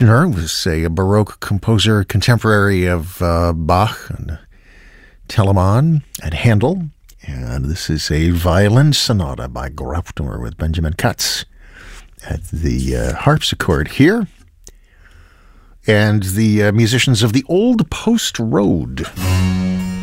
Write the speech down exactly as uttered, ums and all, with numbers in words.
Bruckner was a Baroque composer, contemporary of uh, Bach and Telemann and Handel. And this is a violin sonata by Graupner with Benjamin Katz at the uh, harpsichord here. And the uh, musicians of the Old Post Road.